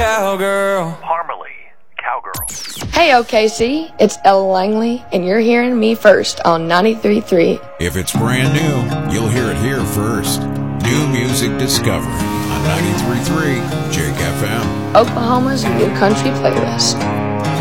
cowgirl. Parmalee, cowgirl. Hey, OKC, it's Ella Langley, and you're hearing me first on 93.3. If it's brand new, you'll hear it here first. New music discovery on 93.3 Jake FM. Oklahoma's new country playlist.